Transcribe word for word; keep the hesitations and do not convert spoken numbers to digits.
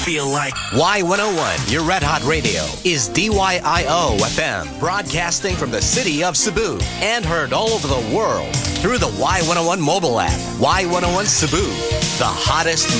Feel like Y one oh one, your Red Hot Radio, is D Y I O F M, broadcasting from the city of Cebu and heard all over the world through the Y one oh one mobile app. Y one oh one Cebu, the hottest